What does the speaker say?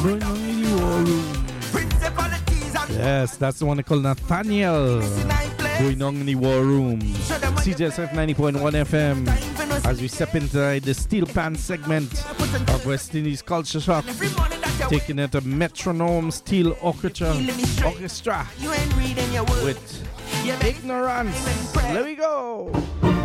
Going on in the war room. Yes, that's the one they call Nathaniel. Going on in the war room. CJSF 90.1 FM. As we step into the Steel Pan segment of West Indies Culture Shock, taking it to Metronome Steel Orchestra with Ignorance. There we go.